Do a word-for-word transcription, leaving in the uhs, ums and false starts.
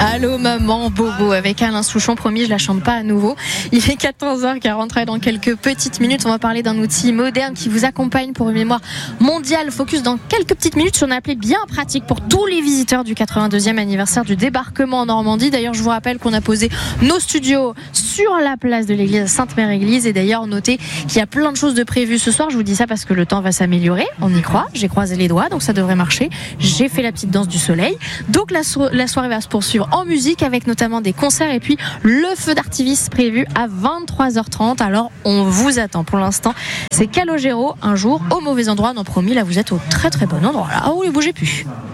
Allô maman Bobo avec Alain Souchon, promis je la chante pas à nouveau. Il est quatorze heures quarante dans quelques petites minutes. On va parler d'un outil moderne qui vous accompagne pour une mémoire mondiale. Focus dans quelques petites minutes sur une appli bien pratique pour tous les visiteurs du quatre-vingt-deuxième anniversaire du débarquement en Normandie. D'ailleurs je vous rappelle qu'on a posé nos studios sur la place de l'église Sainte-Mère-Église. Et d'ailleurs notez qu'il y a plein de choses de prévues ce soir. Je vous dis ça parce que le temps va s'améliorer, on y croit. J'ai croisé les doigts donc ça devrait marcher. J'ai fait la petite danse du soleil. Donc la, so- la soirée va se poursuivre en musique avec notamment des concerts et puis le feu d'artifice prévu à vingt-trois heures trente. Alors on vous attend. Pour l'instant c'est Calogero, un jour au mauvais endroit. Non promis, là vous êtes au très très bon endroit. Là, oh, ne bougez plus.